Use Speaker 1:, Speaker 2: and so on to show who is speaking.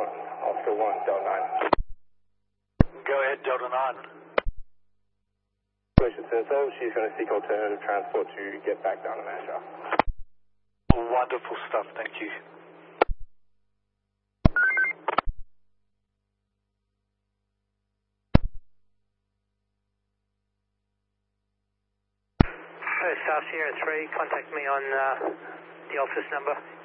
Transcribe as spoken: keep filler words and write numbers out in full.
Speaker 1: one, Oscar one, Delta nine.
Speaker 2: Go ahead, Delta nine.
Speaker 1: So she's going to seek alternative transport to get back down to Manchester.
Speaker 2: Wonderful stuff, thank you.
Speaker 3: South Sierra three, contact me on uh, the office number.